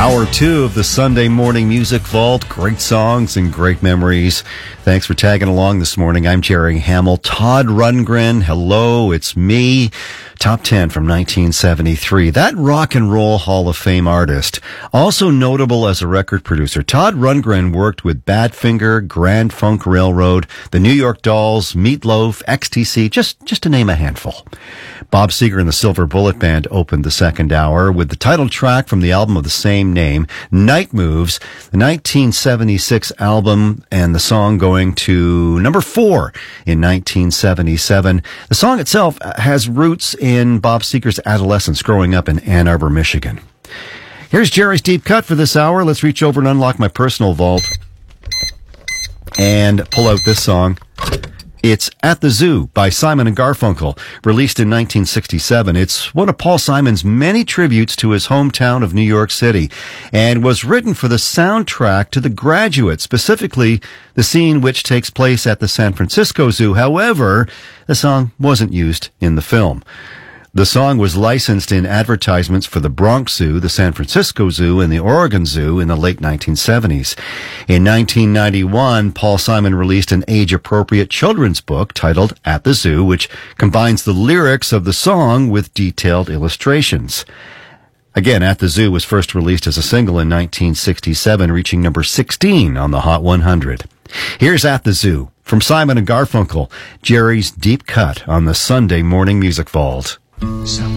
Hour two of the Sunday Morning Music Vault. Great songs and great memories. Thanks for tagging along this morning. I'm Jerry Hamill. Todd Rundgren, hello, it's me. Top 10 from 1973. That Rock and Roll Hall of Fame artist. Also notable as a record producer, Todd Rundgren worked with Badfinger, Grand Funk Railroad, the New York Dolls, Meatloaf, XTC, just to name a handful. Bob Seger and the Silver Bullet Band opened the second hour with the title track from the album of the same name, Night Moves, the 1976 album, and the song going to number 4 in 1977. The song itself has roots in Bob Seger's adolescence growing up in Ann Arbor, Michigan. Here's Jerry's Deep Cut for this hour. Let's reach over and unlock my personal vault and pull out this song. It's At the Zoo by Simon and Garfunkel, released in 1967. It's one of Paul Simon's many tributes to his hometown of New York City and was written for the soundtrack to The Graduate, specifically the scene which takes place at the San Francisco Zoo. However, the song wasn't used in the film. The song was licensed in advertisements for the Bronx Zoo, the San Francisco Zoo, and the Oregon Zoo in the late 1970s. In 1991, Paul Simon released an age-appropriate children's book titled At the Zoo, which combines the lyrics of the song with detailed illustrations. Again, At the Zoo was first released as a single in 1967, reaching number 16 on the Hot 100. Here's At the Zoo from Simon and Garfunkel, Jerry's Deep Cut on the Sunday Morning Music Vault.